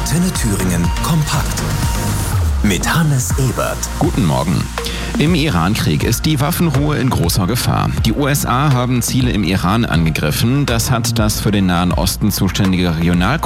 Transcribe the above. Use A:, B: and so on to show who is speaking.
A: Antenne Thüringen kompakt. Mit Hannes Ebert.
B: Guten Morgen. Im Iran-Krieg ist die Waffenruhe in großer Gefahr. Die USA haben Ziele im Iran angegriffen. Das hat das für den Nahen Osten zuständige